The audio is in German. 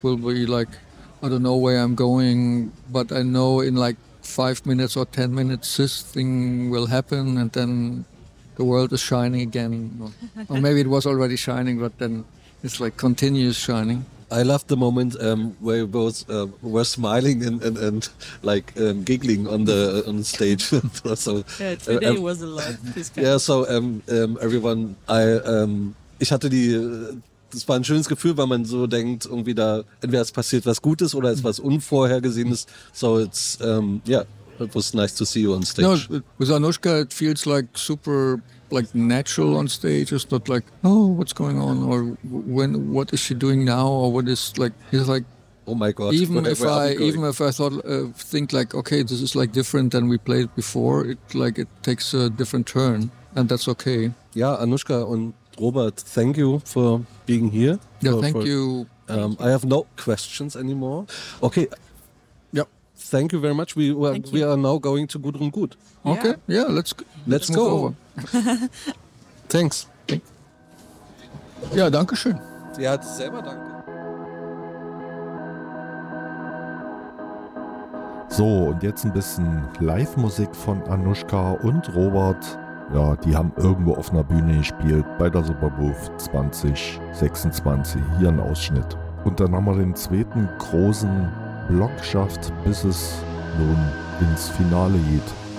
will be like, I don't know where I'm going, but I know in like 5 minutes or 10 minutes this thing will happen, and then the world is shining again. Or maybe it was already shining, but then it's like continuous shining. I loved the moment where you both were smiling and like giggling on the stage. So, today was a lot. Yeah, so everyone, ich hatte das war ein schönes Gefühl, weil man so denkt, irgendwie da, entweder es passiert was Gutes oder es ist was Unvorhergesehenes. So it's, it was nice to see you on stage. No, with Anushka it feels like super like natural on stage. It's not like, oh, what's going on, or what is she doing now, or what is like. He's like, oh my God! Even if I thought think like, okay, this is like different than we played before. It takes a different turn, and that's okay. Ja, Anushka und Robert, thank you for being here. Yeah, thank you. I have no questions anymore. Okay. Yeah. Thank you very much. We are now going to Gudrun Gut. Okay. Yeah, let's go. Over. Thanks. Ja, danke schön. Ja, selber danke. So, und jetzt ein bisschen Live-Musik von Anushka und Robert. Ja, die haben irgendwo auf einer Bühne gespielt bei der Superbooth 2026. Hier ein Ausschnitt. Und dann haben wir den zweiten großen Block geschafft, bis es nun ins Finale geht.